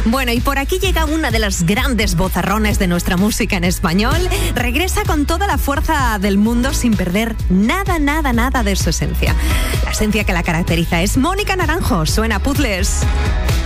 Bueno, y por aquí llega una de las grandes vozarrones de nuestra música en español. Regresa con toda la fuerza del mundo sin perder nada de su esencia. La esencia que la caracteriza es Mónica Naranjo. Suena Puzzles.